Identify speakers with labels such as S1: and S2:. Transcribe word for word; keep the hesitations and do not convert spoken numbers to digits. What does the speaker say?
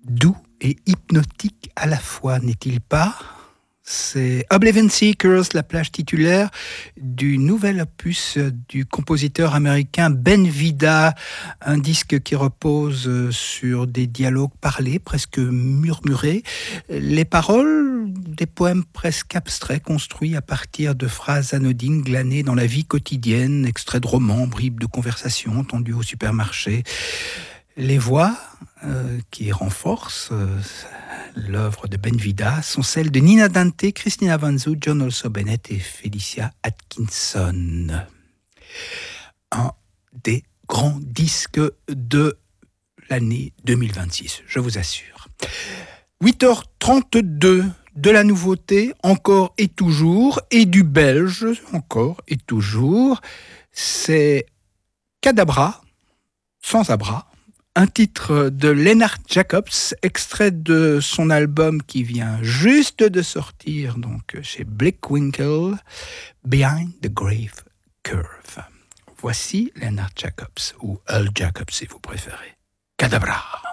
S1: doux et hypnotique à la fois, n'est-il pas ? C'est Oblivion Seekers, la plage titulaire du nouvel opus du compositeur américain Ben Vida, un disque qui repose sur des dialogues parlés, presque murmurés, les paroles, des poèmes presque abstraits construits à partir de phrases anodines glanées dans la vie quotidienne, extraits de romans, bribes de conversations entendues au supermarché. Les voix euh, qui renforcent euh, l'œuvre de Ben Vida sont celles de Nina Dante, Christina Vanzu, John Also Bennett et Felicia Atkinson. Un des grands disques de l'année deux mille vingt-six, je vous assure. huit heures trente-deux, de la nouveauté, encore et toujours, et du belge, encore et toujours. C'est Cadabra, sans abra. Un titre de Lennart Jacobs, extrait de son album qui vient juste de sortir, donc chez Blickwinkel, Behind the Grave Curve. Voici Lennart Jacobs, ou Earl Jacobs si vous préférez. Cadabra.